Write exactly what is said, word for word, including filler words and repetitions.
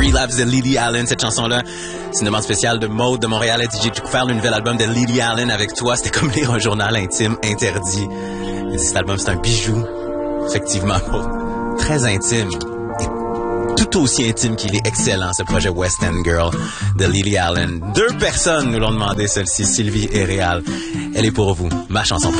Relapse de Lily Allen. Cette chanson-là, c'est une demande spéciale de Maude de Montréal. Elle dit, j'ai découvert le nouvel album de Lily Allen avec toi. C'était comme lire un journal intime interdit. Elle dit, cet album, c'est un bijou. Effectivement, Maude. Très intime. Tout aussi intime qu'il est excellent, ce projet West End Girl de Lily Allen. Deux personnes nous l'ont demandé, celle-ci, Sylvie et Réal. Elle est pour vous, ma chanson préférée.